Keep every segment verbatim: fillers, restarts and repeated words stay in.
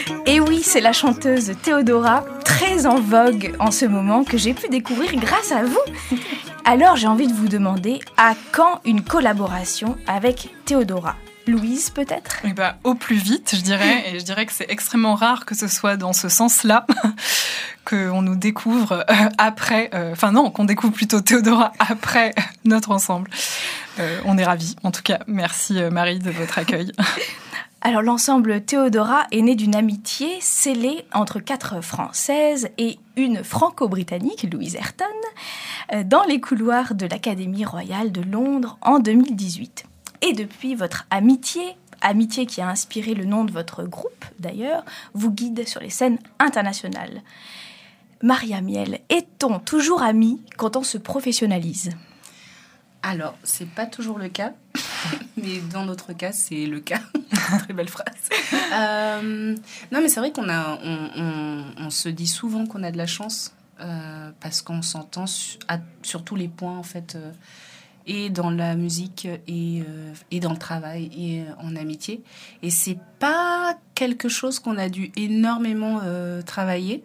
Et oui, c'est la chanteuse Théodora, très en vogue en ce moment, que j'ai pu découvrir grâce à vous. Alors j'ai envie de vous demander, à quand une collaboration avec Théodora ? Louise, peut-être ? Eh ben, au plus vite, je dirais. Et je dirais que c'est extrêmement rare que ce soit dans ce sens-là qu'on nous découvre euh, après... Enfin euh, non, qu'on découvre plutôt Théodora après notre ensemble. Euh, on est ravis. En tout cas, merci euh, Marie de votre accueil. Alors l'ensemble Théodora est né d'une amitié scellée entre quatre Françaises et une franco-britannique, Louise Ayrton, euh, dans les couloirs de l'Académie royale de Londres en deux mille dix-huit. Et depuis, votre amitié, amitié qui a inspiré le nom de votre groupe d'ailleurs, vous guide sur les scènes internationales. Maria Miel, est-on toujours amis quand on se professionnalise ? Alors, c'est pas toujours le cas, mais dans notre cas, c'est le cas. Très belle phrase. Euh, non, mais c'est vrai qu'on a, on, on, on se dit souvent qu'on a de la chance euh, parce qu'on s'entend su, à, sur tous les points en fait. Euh, et dans la musique, et, euh, et dans le travail, et euh, en amitié. Et c'est pas quelque chose qu'on a dû énormément euh, travailler.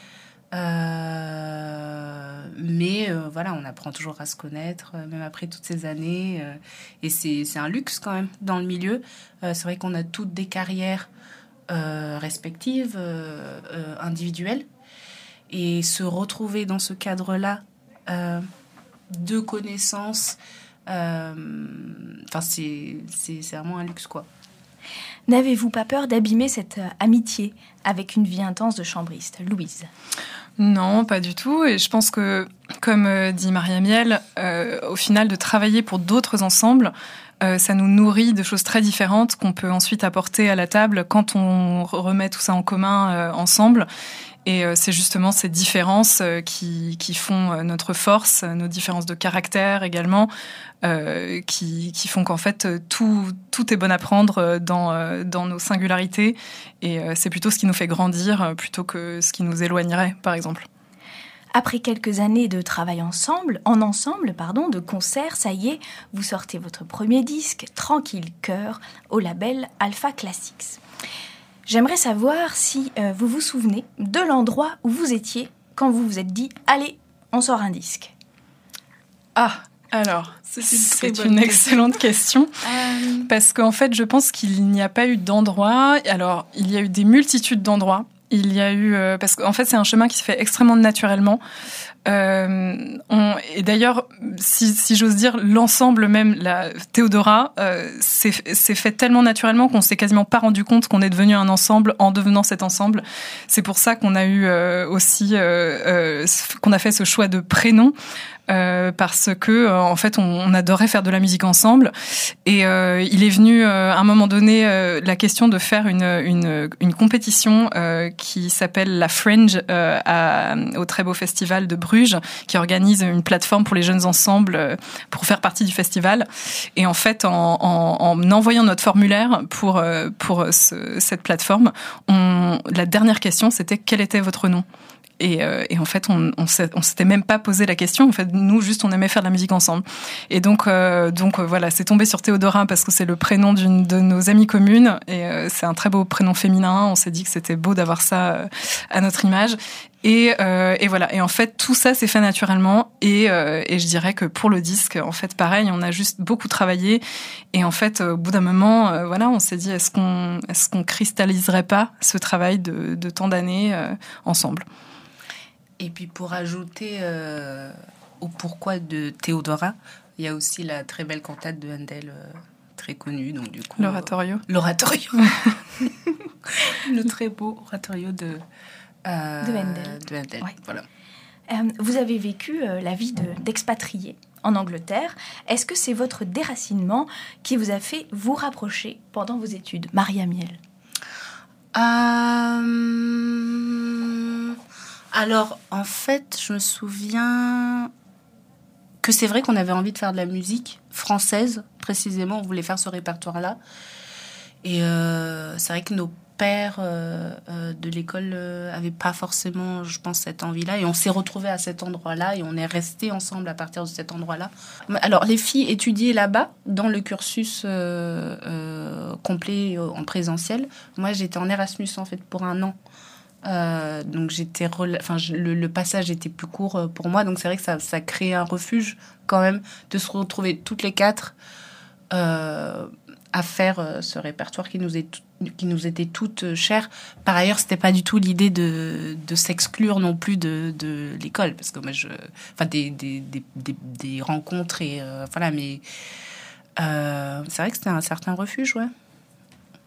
Euh, mais euh, voilà, on apprend toujours à se connaître, euh, même après toutes ces années. Euh, et c'est, c'est un luxe quand même dans le milieu. Euh, c'est vrai qu'on a toutes des carrières euh, respectives, euh, euh, individuelles. Et se retrouver dans ce cadre-là... Euh, de connaissances, euh, enfin c'est, c'est, c'est vraiment un luxe quoi. N'avez-vous pas peur d'abîmer cette euh, amitié avec une vie intense de chambriste, Louise ? Non, pas du tout. Et je pense que, comme euh, dit Maria Miel, euh, au final, de travailler pour d'autres ensembles, euh, ça nous nourrit de choses très différentes qu'on peut ensuite apporter à la table quand on remet tout ça en commun euh, ensemble. Et euh, c'est justement ces différences euh, qui, qui font euh, notre force, nos différences de caractère également, euh, qui, qui font qu'en fait tout, tout est bon à prendre dans, euh, dans nos singularités. Et euh, c'est plutôt ce qui nous fait grandir euh, plutôt que ce qui nous éloignerait, par exemple. Après quelques années de travail ensemble, en ensemble, pardon, de concerts, ça y est, vous sortez votre premier disque, Tranquille Cœur, au label Alpha Classics. J'aimerais savoir si euh, vous vous souvenez de l'endroit où vous étiez quand vous vous êtes dit « Allez, on sort un disque ». Ah, alors, c'est, c'est une excellente question. Euh... Parce qu'en fait, je pense qu'il n'y a pas eu d'endroit. Alors, il y a eu des multitudes d'endroits. Il y a eu... Euh, parce qu'en fait, c'est un chemin qui se fait extrêmement naturellement. Euh, on, et d'ailleurs, si, si j'ose dire, l'ensemble même, la Théodora, euh, c'est, c'est fait tellement naturellement qu'on s'est quasiment pas rendu compte qu'on est devenu un ensemble en devenant cet ensemble. C'est pour ça qu'on a eu euh, aussi, euh, euh, qu'on a fait ce choix de prénom. Euh, parce que euh, en fait on, on adorait faire de la musique ensemble et euh, il est venu euh, à un moment donné euh, la question de faire une une, une compétition euh, qui s'appelle la Fringe euh, à, au très beau festival de Bruges qui organise une plateforme pour les jeunes ensembles euh, pour faire partie du festival et en fait en, en, en envoyant notre formulaire pour euh, pour ce, cette plateforme on, la dernière question c'était quel était votre nom. Et, euh, et en fait, on, on, on s'était même pas posé la question. En fait, nous, juste, on aimait faire de la musique ensemble. Et donc, euh, donc euh, voilà, c'est tombé sur Théodora parce que c'est le prénom d'une de nos amies communes et euh, c'est un très beau prénom féminin. On s'est dit que c'était beau d'avoir ça euh, à notre image. Et, euh, et voilà. Et en fait, tout ça s'est fait naturellement. Et, euh, et je dirais que pour le disque, en fait, pareil, on a juste beaucoup travaillé. Et en fait, au bout d'un moment, euh, voilà, on s'est dit, est-ce qu'on, est-ce qu'on cristalliserait pas ce travail de, de tant d'années euh, ensemble? Et puis pour ajouter euh, au pourquoi de Théodora, il y a aussi la très belle cantate de Handel, euh, très connue. Donc du coup, l'oratorio. Euh, l'oratorio. Le très beau oratorio de, euh, de Handel. De Handel. Ouais. Voilà. Euh, vous avez vécu euh, la vie de, d'expatrié en Angleterre. Est-ce que c'est votre déracinement qui vous a fait vous rapprocher pendant vos études, Maria Miel ? Euh... Alors, en fait, je me souviens que c'est vrai qu'on avait envie de faire de la musique française, précisément. On voulait faire ce répertoire-là. Et euh, c'est vrai que nos père euh, euh, de l'école euh, avait pas forcément, je pense, cette envie-là. Et on s'est retrouvés à cet endroit-là et on est restés ensemble à partir de cet endroit-là. Alors, les filles étudiaient là-bas, dans le cursus euh, euh, complet euh, en présentiel. Moi, j'étais en Erasmus, en fait, pour un an. Euh, donc, j'étais rela- enfin, je, le, le passage était plus court pour moi. Donc, c'est vrai que ça, ça crée un refuge, quand même, de se retrouver toutes les quatre euh, à faire euh, ce répertoire qui nous est tout, qui nous était toutes chères. Par ailleurs, c'était pas du tout l'idée de, de s'exclure non plus de, de l'école, parce que moi, je, enfin, des, des, des, des, des rencontres et euh, voilà, mais euh, c'est vrai que c'était un certain refuge, ouais.